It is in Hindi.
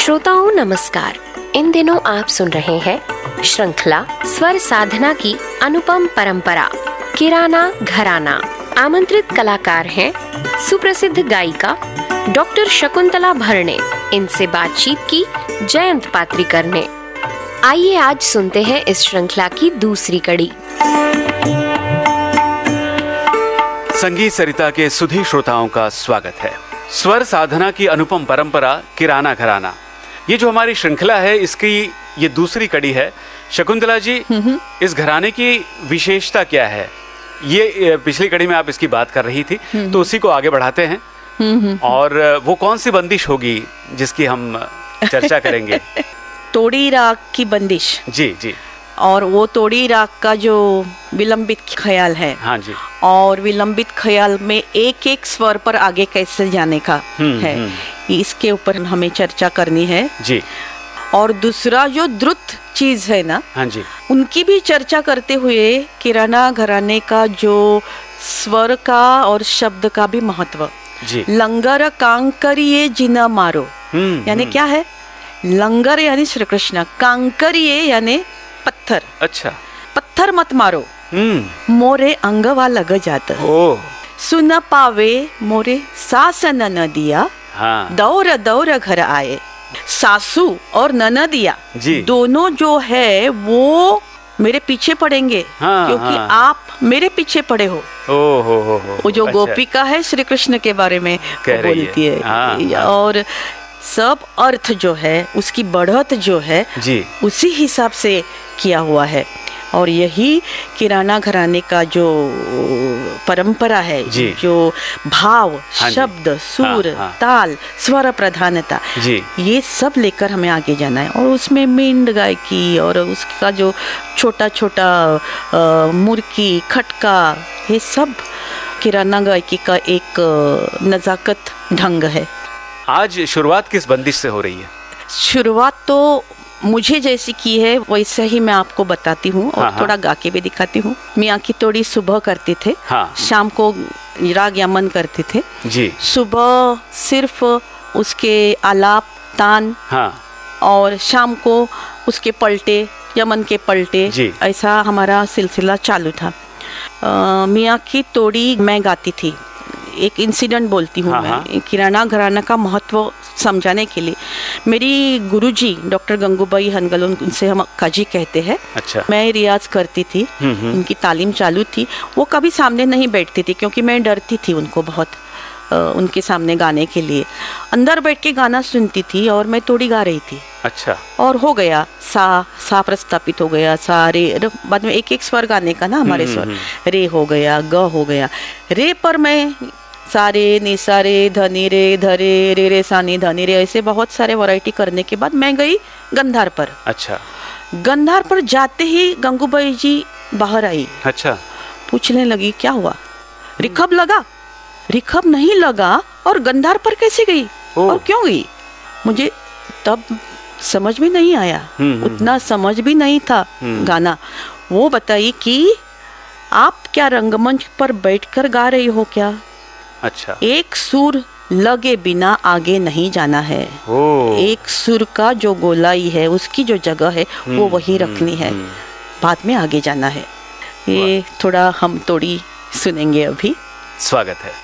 श्रोताओं नमस्कार। इन दिनों आप सुन रहे हैं श्रृंखला स्वर साधना की अनुपम परंपरा किराना घराना। आमंत्रित कलाकार हैं सुप्रसिद्ध गायिका डॉक्टर शकुंतला भरणे। इनसे बातचीत की जयंत पात्रिकर ने। आइए आज सुनते हैं इस श्रृंखला की दूसरी कड़ी। संगीत सरिता के सुधी श्रोताओं का स्वागत है। स्वर साधना की अनुपम परंपरा किराना घराना, ये जो हमारी श्रृंखला है, इसकी ये दूसरी कड़ी है। शकुंतला जी, इस घराने की विशेषता क्या है? ये पिछली कड़ी में आप इसकी बात कर रही थी, तो उसी को आगे बढ़ाते हैं। और वो कौन सी बंदिश होगी जिसकी हम चर्चा करेंगे? तोड़ी राग की बंदिश। जी जी। और वो तोड़ी राग का जो विलंबित ख्याल है, हाँ जी, और विलंबित ख्याल में एक एक स्वर पर आगे कैसे जाने का है, इसके ऊपर हमें चर्चा करनी है जी। और दूसरा जो द्रुत चीज है ना, हाँ जी, उनकी भी चर्चा करते हुए किराना घराने का जो स्वर का और शब्द का भी महत्व जी। लंगर कांकरिए जिना मारो, यानी क्या है? लंगर यानी श्री कृष्ण, कांकरिए यानी पत्थर। अच्छा, पत्थर मत मारो, मोरे अंगवा लग जाता। सुन पावे मोरे सास ननदिया, हाँ। दौर दौर घर आए। सासू और ननदिया दोनों जो है वो मेरे पीछे पड़ेंगे, हाँ, क्योंकि हाँ। आप मेरे पीछे पड़े हो। वो जो अच्छा। गोपिका है श्री कृष्ण के बारे में बोलती है, हाँ। और सब अर्थ जो है उसकी बढ़त जो है जी, उसी हिसाब से किया हुआ है। और यही किराना घराने का जो परंपरा है, जो भाव, हाँ शब्द, सुर, हाँ, ताल, स्वर प्रधानता, ये सब लेकर हमें आगे जाना है। और उसमें मींड गायकी और उसका जो छोटा छोटा मुर्की, खटका, ये सब किराना गायकी का एक नजाकत ढंग है। आज शुरुआत किस बंदिश से हो रही है? शुरुआत तो मुझे जैसी की है वैसे ही मैं आपको बताती हूँ, और हाँ, थोड़ा गा के भी दिखाती हूँ। मियाँ की तोड़ी सुबह करते थे, हाँ। शाम को राग यमन करते थे जी। सुबह सिर्फ उसके आलाप तान, हाँ। और शाम को उसके पलटे, यमन के पलटे, ऐसा हमारा सिलसिला चालू था। मियाँ की तोड़ी मैं गाती थी। एक इंसिडेंट बोलती हूँ, हाँ, मैं किराना घराना का महत्व समझाने के लिए। मेरी गुरुजी डॉक्टर गंगूबाई हनगल, उनसे हम काजी कहते हैं। अच्छा। मैं रियाज करती थी, उनकी तालीम चालू थी। वो कभी सामने नहीं बैठती थी क्योंकि मैं डरती थी उनको बहुत, उनके सामने गाने के लिए। अंदर बैठ के गाना सुनती थी और मैं तोड़ी गा रही थी। अच्छा। और हो गया सा प्रस्थापित हो गया, सा रे, बाद में एक एक स्वर गाने का ना हमारे स्वर, रे हो गया, ग हो गया। रे पर मैं सारे निसारे धनी रे धरे रे रे सानी धनी रे, ऐसे बहुत सारे वैरायटी करने के बाद मैं गई गंधार पर। अच्छा। गंधार पर जाते ही गंगूबाई जी बाहर आई। अच्छा। पूछने लगी क्या हुआ, रिखब लगा? रिखब नहीं लगा, और गंधार पर कैसे गई और क्यों गई? मुझे तब समझ में नहीं आया, उतना समझ भी नहीं था गाना। वो बताई कि आप क्या रंगमंच पर बैठकर गा रही हो क्या? अच्छा। एक सुर लगे बिना आगे नहीं जाना है। एक सुर का जो गोलाई है, उसकी जो जगह है वो वही रखनी है, बाद में आगे जाना है। ये थोड़ा हम तोड़ी सुनेंगे अभी। स्वागत है।